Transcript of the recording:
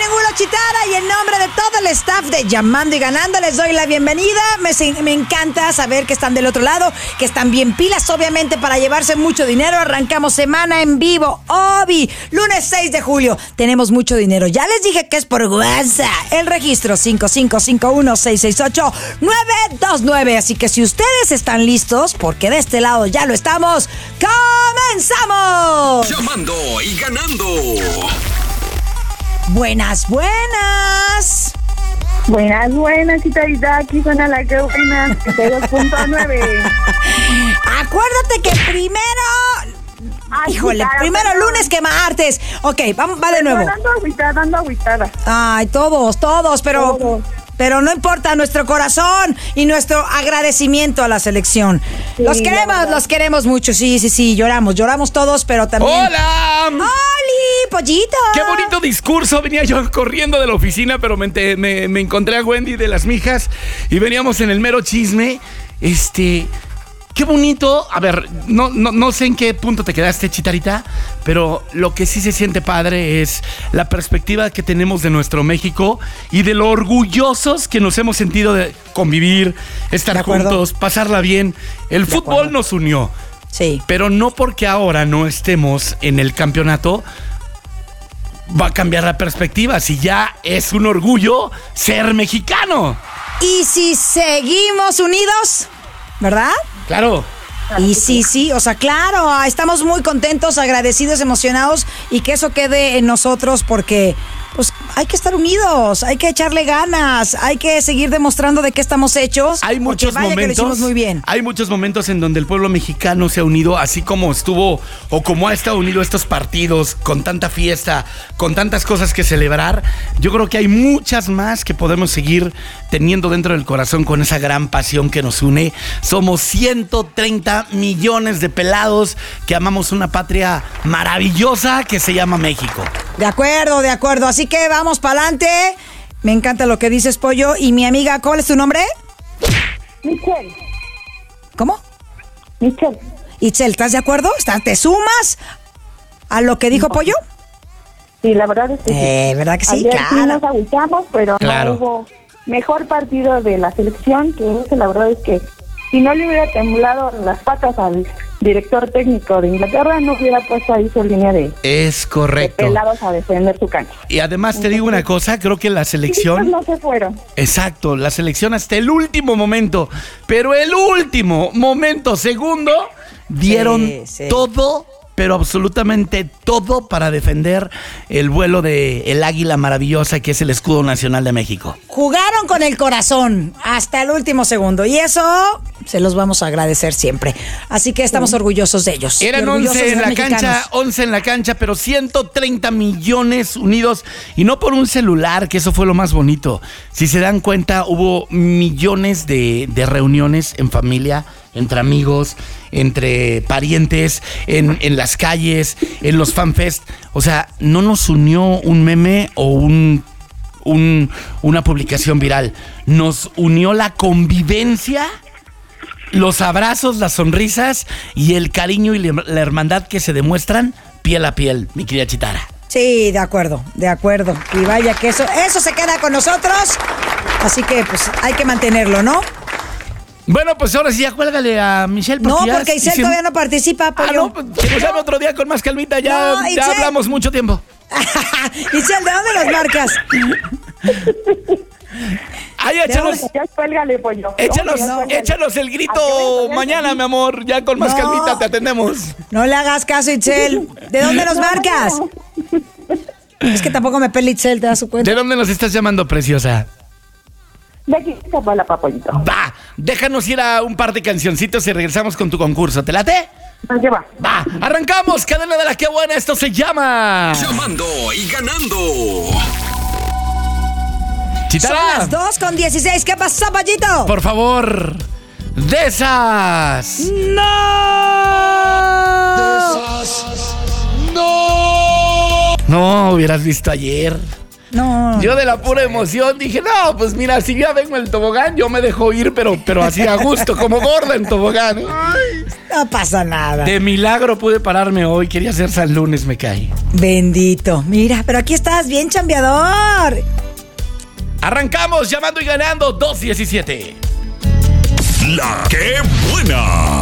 Angulo Chitara y en nombre de todo el staff de Llamando y Ganando les doy la bienvenida. Me encanta saber que están del otro lado, que están bien pilas, obviamente, para llevarse mucho dinero. Arrancamos semana en vivo, Obi, lunes 6 de julio. Tenemos mucho dinero. Ya les dije que es por WhatsApp. El registro 5551-668-929. Así que si ustedes están listos, porque de este lado ya lo estamos, ¡comenzamos! Llamando y Ganando. Buenas. Buenas, Chitarita, aquí suena la que buena, 2.9. Acuérdate que primero lunes que martes. Ok, va de nuevo. Dando agüitada. Ay, todos, pero no importa, nuestro corazón y nuestro agradecimiento a la selección. Sí, los queremos mucho, sí, lloramos todos, pero también... ¡Hola! ¡Holi, pollito! ¡Qué bonito discurso! Venía yo corriendo de la oficina, pero me encontré a Wendy de las Mijas y veníamos en el mero chisme. Qué bonito. A ver, no sé en qué punto te quedaste, Chitarita, pero lo que sí se siente padre es la perspectiva que tenemos de nuestro México y de lo orgullosos que nos hemos sentido de convivir, estar juntos, pasarla bien. El fútbol nos unió. Sí. Pero no porque ahora no estemos en el campeonato va a cambiar la perspectiva. Si ya es un orgullo ser mexicano. Y si seguimos unidos, ¿verdad? Claro. Y sí, o sea, claro, estamos muy contentos, agradecidos, emocionados y que eso quede en nosotros porque pues hay que estar unidos, hay que echarle ganas, hay que seguir demostrando de qué estamos hechos. Hay muchos momentos, que lo hicimos muy bien. Hay muchos momentos en donde el pueblo mexicano se ha unido, así como estuvo o como ha estado unido estos partidos con tanta fiesta, con tantas cosas que celebrar. Yo creo que hay muchas más que podemos seguir teniendo dentro del corazón con esa gran pasión que nos une. Somos 130 millones de pelados que amamos una patria maravillosa que se llama México. De acuerdo. Así que vamos para adelante. Me encanta lo que dices, Pollo. Y mi amiga, ¿cuál es tu nombre? Michelle. ¿Cómo? Michelle. Itzel, ¿estás de acuerdo? ¿Te sumas a lo que dijo Pollo? Sí, la verdad es que sí. ¿Verdad que sí? Ayer claro. Sí nos agüitamos, pero claro. No hubo mejor partido de la selección, que ese, la verdad es que si no le hubiera temblado las patas al director técnico de Inglaterra, no hubiera puesto ahí su línea de pelados a defender su cancha. Y además te digo una cosa, creo que la selección... Sí, no se fueron. Exacto, la selección hasta el último momento, pero el último momento, segundo, dieron todo, pero absolutamente todo para defender el vuelo del águila maravillosa que es el escudo nacional de México. Jugaron con el corazón hasta el último segundo y eso se los vamos a agradecer siempre. Así que estamos orgullosos de ellos. Eran 11 en la cancha, 11 en la cancha, pero 130 millones unidos y no por un celular, que eso fue lo más bonito. Si se dan cuenta, hubo millones de reuniones en familia, entre amigos, entre parientes, en las calles, en los fanfest. O sea, no nos unió un meme o una publicación viral. Nos unió la convivencia, los abrazos, las sonrisas y el cariño y la hermandad que se demuestran piel a piel, mi querida Chitara. Sí, de acuerdo. Y vaya que eso se queda con nosotros. Así que pues hay que mantenerlo, ¿no? Bueno, pues ahora sí ya cuélgale a Michelle. No, porque Itzel todavía no participa, Pollo. Pues que nos llame otro día con más calmita. Ya hablamos mucho tiempo. Itzel, ¿de dónde nos marcas? Ay, échanos. Ya cuélgale, Pollo. Échanos el grito mañana, mi amor. Ya con más calmita te atendemos. No le hagas caso, Itzel. ¿De dónde nos marcas? Es que tampoco me pela Itzel, ¿te das su cuenta? ¿De dónde nos estás llamando, preciosa? De aquí se va la Papollito. Va, déjanos ir a un par de cancioncitos y regresamos con tu concurso. ¿Te late? ¿Qué va? Va, arrancamos, cadena de la que buena. Esto se llama Llamando y Ganando. Chitara. Son las 2:16. ¿Qué pasó, Pollito? Por favor, de esas. ¡No! ¡No! No hubieras visto ayer No. Yo de la pura emoción dije, no, pues mira, si ya vengo en el tobogán, yo me dejo ir, pero así a gusto, como gorda en tobogán. No pasa nada. De milagro pude pararme hoy, quería ser San Lunes, me caí. Bendito. Mira, pero aquí estás bien chambeador. Arrancamos llamando y ganando 217. La que buena.